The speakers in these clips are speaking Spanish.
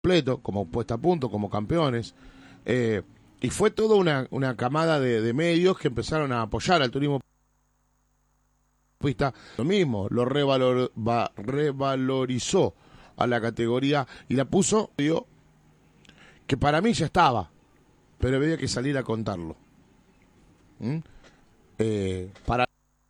completo, como puesta a punto, como campeones. Y fue toda una camada de medios que empezaron a apoyar al turismo. Lo mismo, lo revalorizó a la categoría y la puso, digo, que para mí ya estaba, pero había que salir a contarlo. Para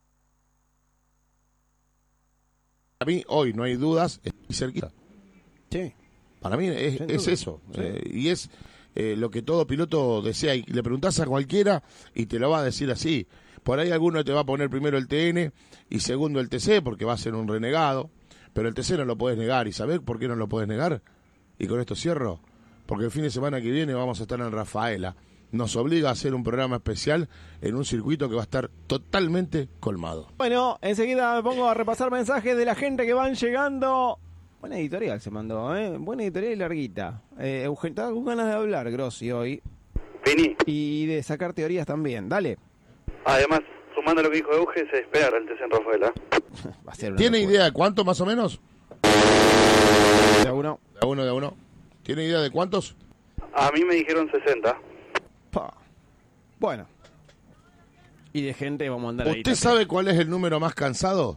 mí, hoy no hay dudas, y cerquita. Sí. Para mí es eso, sí. Y es lo que todo piloto desea. Y le preguntás a cualquiera y te lo va a decir así. Por ahí alguno te va a poner primero el TN y segundo el TC porque va a ser un renegado, pero el TC no lo puedes negar. ¿Y sabés por qué no lo puedes negar? Y con esto cierro, porque el fin de semana que viene vamos a estar en Rafaela. Nos obliga a hacer un programa especial en un circuito que va a estar totalmente colmado. Bueno, enseguida me pongo a repasar mensajes de la gente que van llegando. Buena editorial se mandó, buena editorial y larguita. Eugenio, estaba con ganas de hablar, Grossi, hoy. Vení. Y de sacar teorías también, dale. Además, sumando lo que dijo Euge, se espera el TC en Rafaela. Va a ser una ¿Tiene locura. idea de cuánto más o menos? De a uno. De a uno. ¿Tiene idea de cuántos? A mí me dijeron 60. Pa. Bueno. Y de gente vamos a andar ahí. ¿Usted sabe cuál es el número más cansado?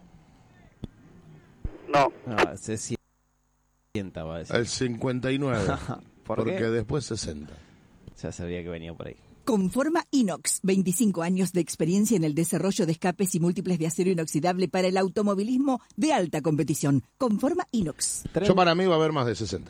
No. Ah, se sienta, va a decir. El 59. ¿Por qué? Después 60. Ya sabía que venía por ahí. Conforma Inox, 25 años de experiencia en el desarrollo de escapes y múltiples de acero inoxidable para el automovilismo de alta competición. Conforma Inox. Yo para mí va a haber más de 60.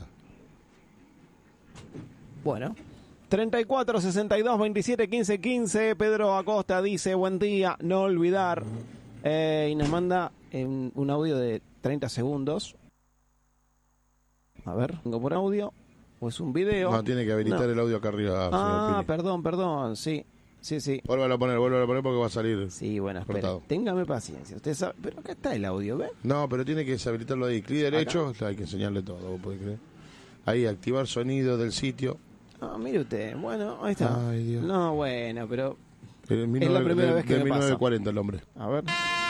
Bueno. 34 62 27 15 15. Pedro Acosta dice: buen día, no olvidar. Y nos manda un audio de 30 segundos. A ver, tengo por audio. O es un video. No, tiene que habilitar el audio acá arriba. Perdón. Sí. Vuélvalo a poner porque va a salir. Sí, bueno, espera. cortado. Téngame paciencia. Usted sabe, pero acá está el audio, ¿ve? No, pero tiene que deshabilitarlo ahí. Clic derecho, hay que enseñarle todo, vos podés creer. Ahí, activar sonido del sitio. Ah, mire usted. Bueno, ahí está. Ay, Dios. No, bueno, pero... Es la primera vez que me pasa. 1940 el hombre. A ver.